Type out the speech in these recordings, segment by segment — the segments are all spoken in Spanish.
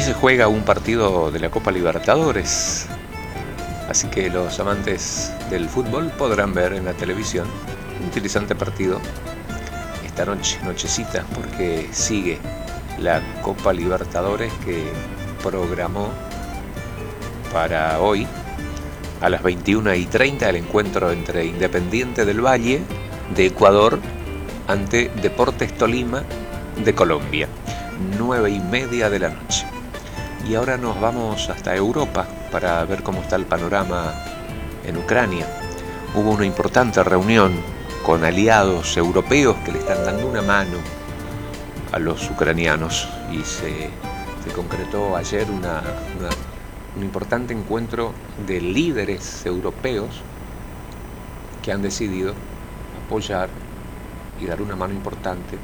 se juega un partido de la Copa Libertadores, así que los amantes del fútbol podrán ver en la televisión un interesante partido esta nochecita, porque sigue la Copa Libertadores que programó para hoy a las 21:30 el encuentro entre Independiente del Valle de Ecuador ante Deportes Tolima de Colombia, 9:30 de la noche. Y ahora nos vamos hasta Europa para ver cómo está el panorama en Ucrania. Hubo una importante reunión con aliados europeos que le están dando una mano a los ucranianos y se concretó ayer un importante encuentro de líderes europeos que han decidido apoyar y dar una mano importante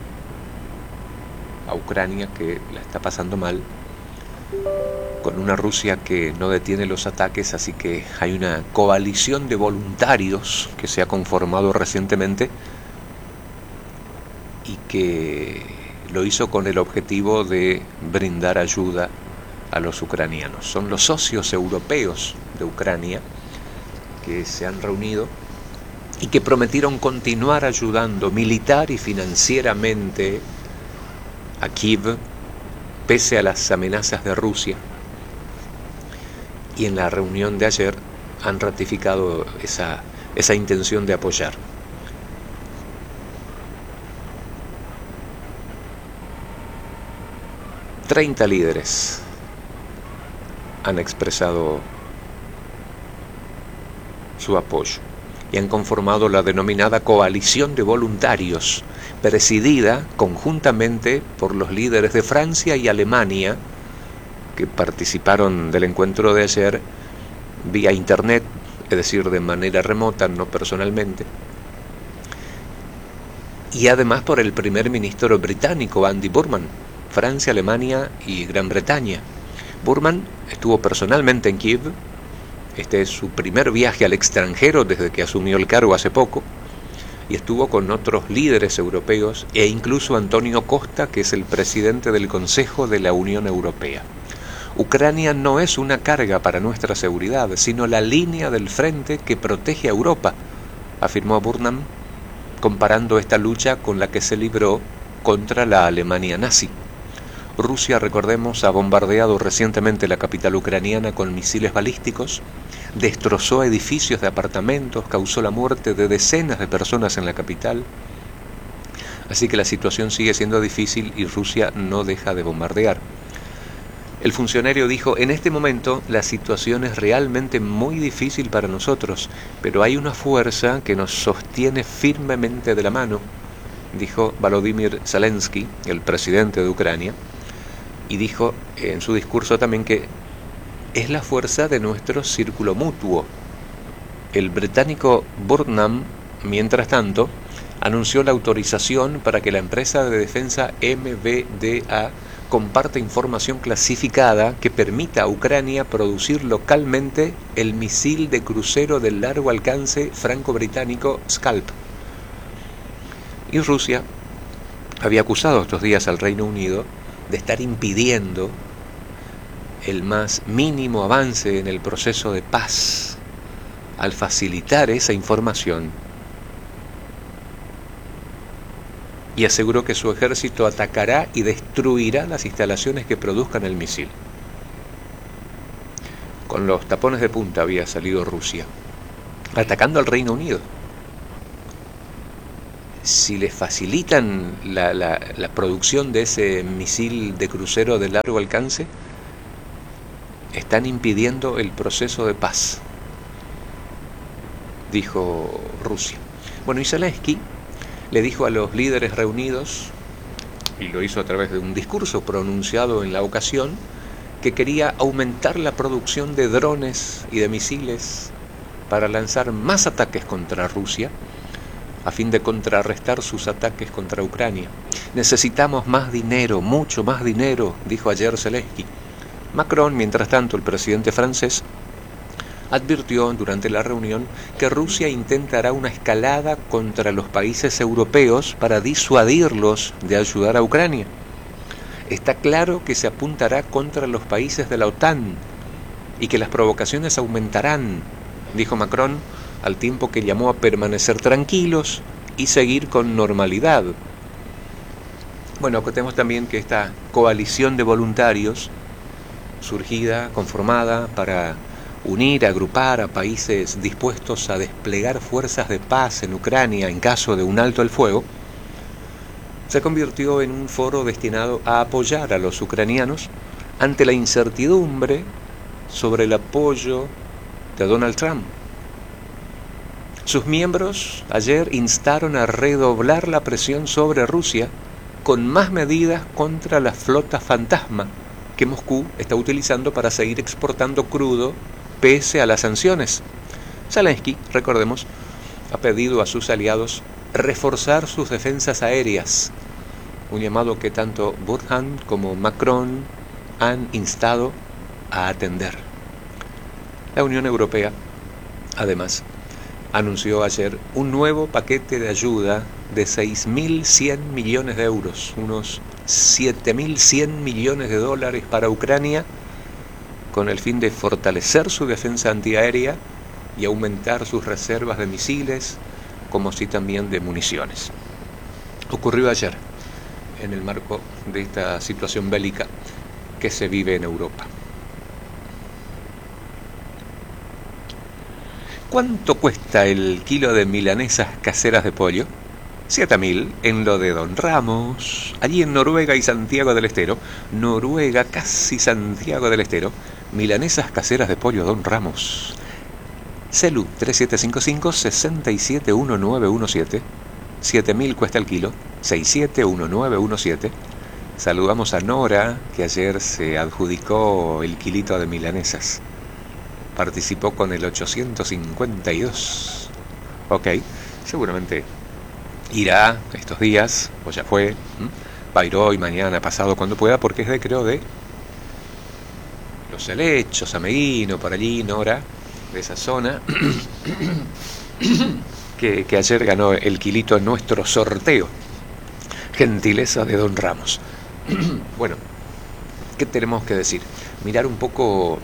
a Ucrania, que la está pasando mal, con una Rusia que no detiene los ataques. Así que hay una coalición de voluntarios que se ha conformado recientemente y que lo hizo con el objetivo de brindar ayuda a los ucranianos. Son los socios europeos de Ucrania que se han reunido y que prometieron continuar ayudando militar y financieramente a Kiev pese a las amenazas de Rusia. Y en la reunión de ayer han ratificado esa intención de apoyar. ...30 líderes han expresado su apoyo y han conformado la denominada coalición de voluntarios, presidida conjuntamente por los líderes de Francia y Alemania, que participaron del encuentro de ayer vía internet, es decir, de manera remota, no personalmente, y además por el primer ministro británico Andy Burnham. Francia, Alemania y Gran Bretaña. Burnham estuvo personalmente en Kiev. Este es su primer viaje al extranjero desde que asumió el cargo hace poco, y estuvo con otros líderes europeos e incluso Antonio Costa, que es el presidente del Consejo de la Unión Europea. Ucrania no es una carga para nuestra seguridad, sino la línea del frente que protege a Europa, afirmó Burnham, comparando esta lucha con la que se libró contra la Alemania nazi. Rusia, recordemos, ha bombardeado recientemente la capital ucraniana con misiles balísticos, destrozó edificios de apartamentos, causó la muerte de decenas de personas en la capital. Así que la situación sigue siendo difícil y Rusia no deja de bombardear. El funcionario dijo: en este momento la situación es realmente muy difícil para nosotros, pero hay una fuerza que nos sostiene firmemente de la mano, dijo Volodymyr Zelensky, el presidente de Ucrania. Y dijo en su discurso también que es la fuerza de nuestro círculo mutuo. El británico Burnham, mientras tanto, anunció la autorización para que la empresa de defensa MBDA comparta información clasificada que permita a Ucrania producir localmente el misil de crucero de largo alcance franco-británico Scalp. Y Rusia había acusado estos días al Reino Unido de estar impidiendo el más mínimo avance en el proceso de paz al facilitar esa información, y aseguró que su ejército atacará y destruirá las instalaciones que produzcan el misil. Con los tapones de punta había salido Rusia, atacando al Reino Unido. Si les facilitan la producción de ese misil de crucero de largo alcance, están impidiendo el proceso de paz, dijo Rusia. Bueno, y Zelensky le dijo a los líderes reunidos, y lo hizo a través de un discurso pronunciado en la ocasión, que quería aumentar la producción de drones y de misiles para lanzar más ataques contra Rusia, a fin de contrarrestar sus ataques contra Ucrania. Necesitamos más dinero, mucho más dinero, dijo ayer Zelensky. Macron, mientras tanto, el presidente francés, advirtió durante la reunión que Rusia intentará una escalada contra los países europeos para disuadirlos de ayudar a Ucrania. Está claro que se apuntará contra los países de la OTAN y que las provocaciones aumentarán, dijo Macron, al tiempo que llamó a permanecer tranquilos y seguir con normalidad. Bueno, acotemos también que esta coalición de voluntarios, surgida, conformada para unir, agrupar a países dispuestos a desplegar fuerzas de paz en Ucrania en caso de un alto el fuego, se convirtió en un foro destinado a apoyar a los ucranianos ante la incertidumbre sobre el apoyo de Donald Trump. Sus miembros ayer instaron a redoblar la presión sobre Rusia con más medidas contra la flota fantasma que Moscú está utilizando para seguir exportando crudo pese a las sanciones. Zelensky, recordemos, ha pedido a sus aliados reforzar sus defensas aéreas, un llamado que tanto Burhan como Macron han instado a atender. La Unión Europea, además, anunció ayer un nuevo paquete de ayuda de 6.100 millones de euros, unos 7.100 millones de dólares para Ucrania, con el fin de fortalecer su defensa antiaérea y aumentar sus reservas de misiles, como así también de municiones. Ocurrió ayer, en el marco de esta situación bélica que se vive en Europa. ¿Cuánto cuesta el kilo de milanesas caseras de pollo? 7.000 en lo de Don Ramos, allí en Noruega y Santiago del Estero. Noruega, casi Santiago del Estero. Milanesas caseras de pollo Don Ramos. Celu 3755-671917. 7.000 cuesta el kilo, 671917. Saludamos a Nora, que ayer se adjudicó el kilito de milanesas. Participó con el 852. Ok, seguramente irá estos días, o ya fue, va a ir hoy, mañana, pasado, cuando pueda, porque es creo de Los Helechos, Ameguino, por allí, Nora, de esa zona, que ayer ganó el kilito en nuestro sorteo. Gentileza de Don Ramos. Bueno, ¿qué tenemos que decir? Mirar un poco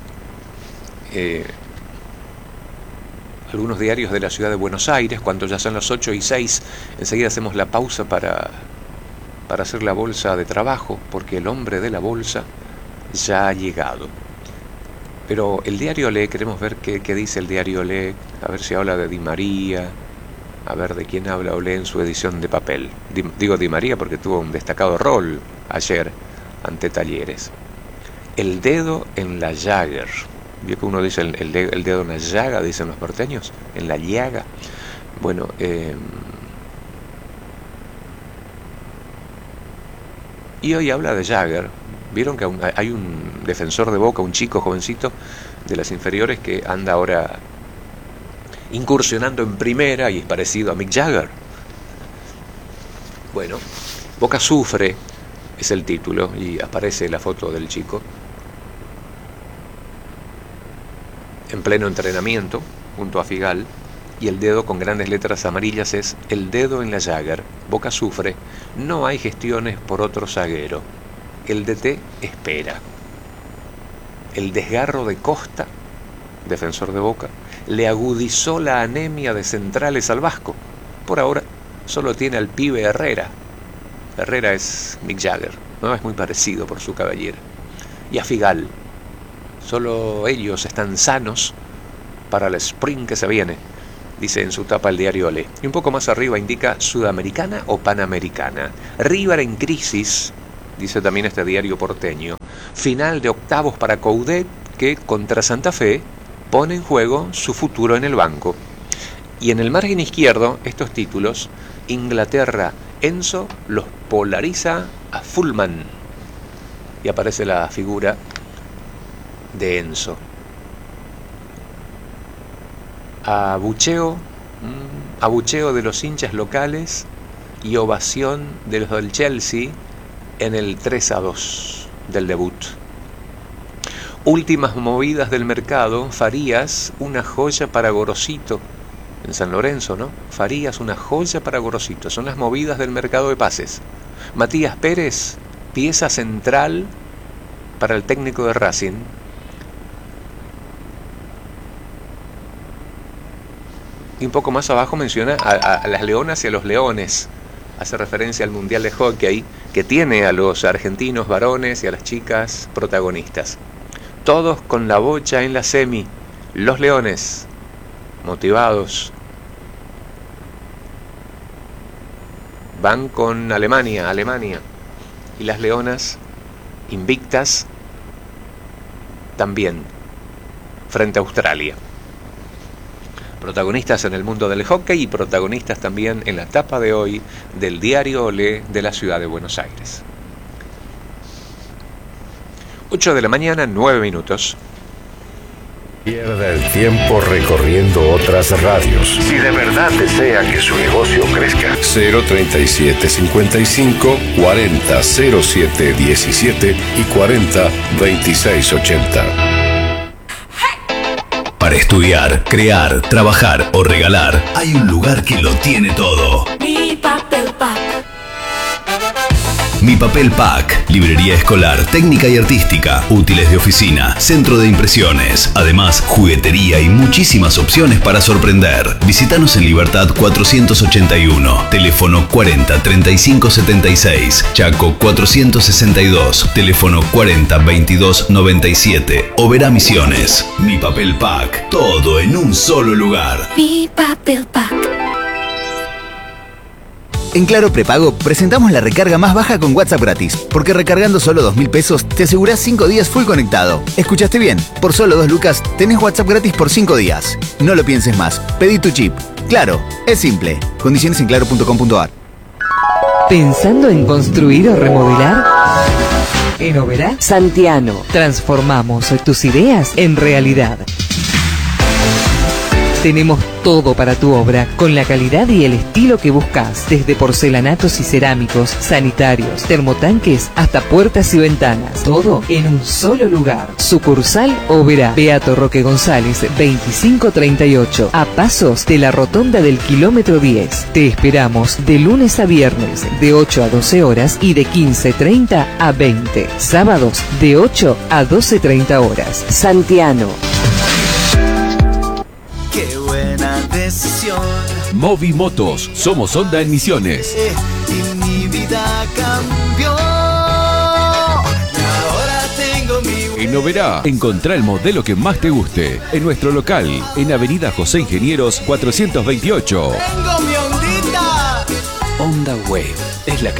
algunos diarios de la ciudad de Buenos Aires, cuando ya son las 8:06, enseguida hacemos la pausa para hacer la bolsa de trabajo, porque el hombre de la bolsa ya ha llegado. Pero el diario Le, queremos ver qué dice el diario Le, a ver si habla de Di María, a ver de quién habla Olé en su edición de papel. Digo Di María porque tuvo un destacado rol ayer ante Talleres. El dedo en la llaga. ¿Vio que uno dice el dedo en la llaga, dicen los porteños? En la llaga. Bueno, y hoy habla de Jagger. Vieron que hay un defensor de Boca, un chico jovencito de las inferiores que anda ahora incursionando en primera y es parecido a Mick Jagger. Bueno, Boca sufre, es el título, y aparece la foto del chico en pleno entrenamiento junto a Figal, y el dedo con grandes letras amarillas es el dedo en la Jagger. Boca sufre, no hay gestiones por otro zaguero. El DT espera. El desgarro de Costa, defensor de Boca, le agudizó la anemia de centrales al Vasco. Por ahora solo tiene al pibe Herrera. Herrera es Mick Jagger, ¿no? Es muy parecido por su cabellera. Y a Figal. Solo ellos están sanos para el sprint que se viene, dice en su tapa el diario Olé. Y un poco más arriba indica Sudamericana o Panamericana. River en crisis, dice también este diario porteño. Final de octavos para Coudet, que contra Santa Fe pone en juego su futuro en el banco. Y en el margen izquierdo, estos títulos: Inglaterra, Enzo los polariza a Fullman. Y aparece la figura de Enzo. Abucheo de los hinchas locales y ovación de los del Chelsea en el 3-2 del debut. Últimas movidas del mercado. Farías, una joya para Gorosito en San Lorenzo, ¿no? Farías, una joya para Gorosito. Son las movidas del mercado de pases. Matías Pérez pieza central para el técnico de Racing. Y un poco más abajo menciona a las leonas y a los leones. Hace referencia al Mundial de Hockey, que tiene a los argentinos varones y a las chicas protagonistas. Todos con la bocha en la semi. Los leones, motivados, van con Alemania. Y las leonas, invictas, también, frente a Australia. Protagonistas en el mundo del hockey y protagonistas también en la tapa de hoy del diario Olé de la ciudad de Buenos Aires. 8 de la mañana, 9 minutos. Pierda el tiempo recorriendo otras radios. Si de verdad desea que su negocio crezca. 037 55 40 07 17 y 40 26 80. Para estudiar, crear, trabajar o regalar, hay un lugar que lo tiene todo. Mi Papel Pack. Mi Papel Pack, librería escolar, técnica y artística, útiles de oficina, centro de impresiones, además juguetería y muchísimas opciones para sorprender. Visítanos en Libertad 481, teléfono 40 35 76, Chaco 462, teléfono 40 22 97, Oberá Misiones. Mi Papel Pack, todo en un solo lugar. Mi Papel Pack. En Claro Prepago presentamos la recarga más baja con WhatsApp gratis, porque recargando solo 2.000 pesos te asegurás 5 días full conectado. ¿Escuchaste bien? Por solo 2 lucas tenés WhatsApp gratis por 5 días. No lo pienses más, pedí tu chip. Claro, es simple. Condiciones en claro.com.ar. ¿Pensando en construir o remodelar? En Oberá Santiano transformamos tus ideas en realidad. Tenemos todo para tu obra, con la calidad y el estilo que buscas, desde porcelanatos y cerámicos, sanitarios, termotanques, hasta puertas y ventanas. Todo en un solo lugar. Sucursal Oberá, Beato Roque González, 2538, a pasos de la rotonda del kilómetro 10. Te esperamos de lunes a viernes, de 8 a 12 horas y de 15:30 a 20. Sábados, de 8 a 12:30 horas. Santiano. Qué buena decisión. Movi Motos, somos Honda en Misiones. Y mi vida cambió. Y ahora tengo mi... En Oberá, encontrá el modelo que más te guste. En nuestro local, en Avenida José Ingenieros 428. Tengo mi Hondita. Honda Wave es la que